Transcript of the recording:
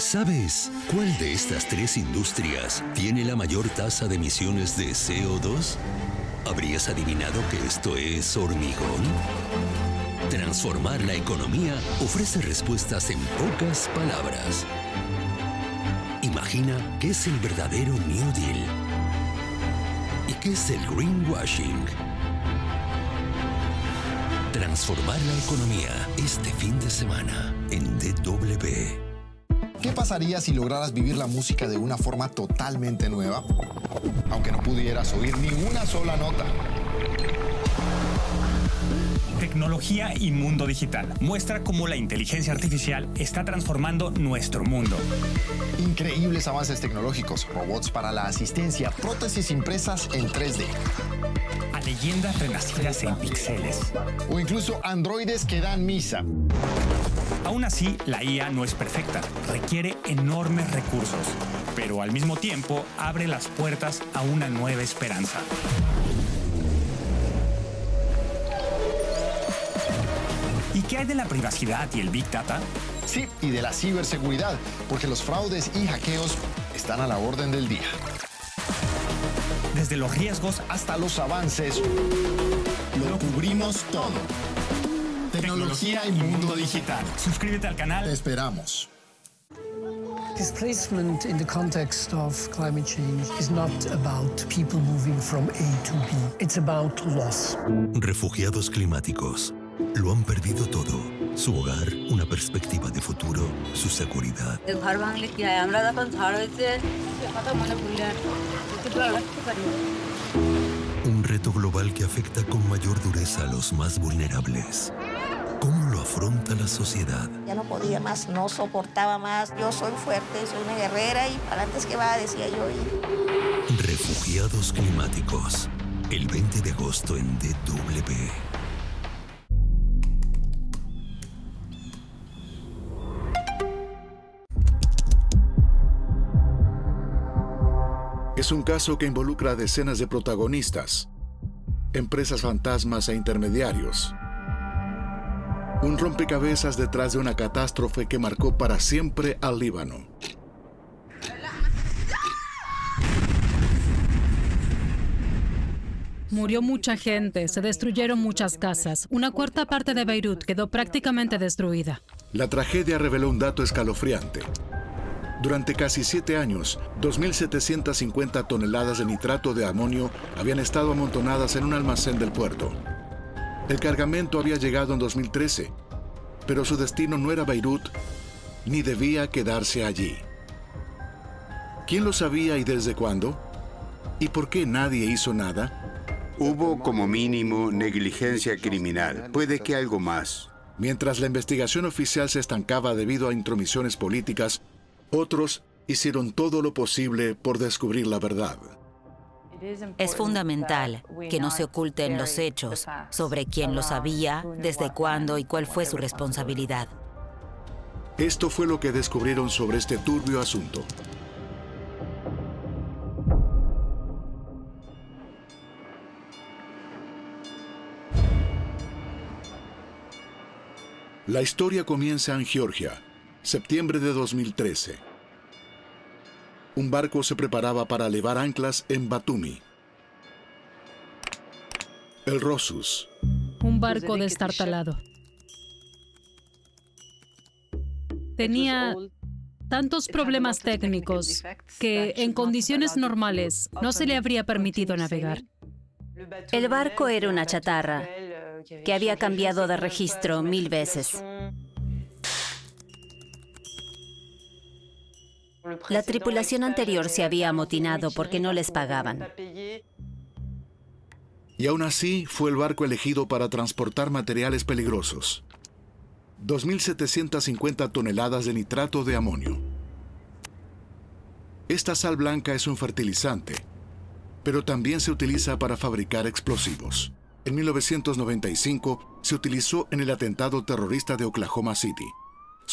¿Sabes cuál de estas tres industrias tiene la mayor tasa de emisiones de CO2? ¿Habrías adivinado que esto es hormigón? Transformar la economía ofrece respuestas en pocas palabras. Imagina qué es el verdadero New Deal y qué es el greenwashing. Transformar la economía este fin de semana en DW. ¿Qué pasaría si lograras vivir la música de una forma totalmente nueva? Aunque no pudieras oír ni una sola nota. Tecnología y mundo digital. Muestra cómo la inteligencia artificial está transformando nuestro mundo. Increíbles avances tecnológicos, robots para la asistencia, prótesis impresas en 3D. A leyendas renacidas en píxeles. O incluso androides que dan misa. Aún así, la IA no es perfecta, requiere enormes recursos, pero al mismo tiempo abre las puertas a una nueva esperanza. ¿Y qué hay de la privacidad y el Big Data? Sí, y de la ciberseguridad, porque los fraudes y hackeos están a la orden del día. Desde los riesgos hasta los avances, lo cubrimos todo. Tecnología y mundo digital. Suscríbete al canal. Te esperamos. Displacement in the context of climate change is not about people moving from A to B. It's about loss. Refugiados climáticos. Lo han perdido todo. Su hogar, una perspectiva de futuro, su seguridad. Un reto global que afecta con mayor dureza a los más vulnerables. ¿Cómo lo afronta la sociedad? Ya no podía más, no soportaba más. Yo soy fuerte, soy una guerrera y para antes que va, decía yo. Refugiados climáticos. El 20 de agosto en DW. Es un caso que involucra a decenas de protagonistas, empresas fantasmas e intermediarios. Un rompecabezas detrás de una catástrofe que marcó para siempre al Líbano. Murió mucha gente, se destruyeron muchas casas. Una cuarta parte de Beirut quedó prácticamente destruida. La tragedia reveló un dato escalofriante. Durante casi 7 años, 2.750 toneladas de nitrato de amonio habían estado amontonadas en un almacén del puerto. El cargamento había llegado en 2013, pero su destino no era Beirut, ni debía quedarse allí. ¿Quién lo sabía y desde cuándo? ¿Y por qué nadie hizo nada? Hubo como mínimo negligencia criminal, puede que algo más. Mientras la investigación oficial se estancaba debido a intromisiones políticas, otros hicieron todo lo posible por descubrir la verdad. Es fundamental que no se oculten los hechos sobre quién lo sabía, desde cuándo y cuál fue su responsabilidad. Esto fue lo que descubrieron sobre este turbio asunto. La historia comienza en Georgia, septiembre de 2013. Un barco se preparaba para levar anclas en Batumi. El Rosus. Un barco destartalado. Tenía tantos problemas técnicos que en condiciones normales no se le habría permitido navegar. El barco era una chatarra que había cambiado de registro 1000 veces. La tripulación anterior se había amotinado porque no les pagaban. Y aún así fue el barco elegido para transportar materiales peligrosos. 2.750 toneladas de nitrato de amonio. Esta sal blanca es un fertilizante, pero también se utiliza para fabricar explosivos. En 1995 se utilizó en el atentado terrorista de Oklahoma City.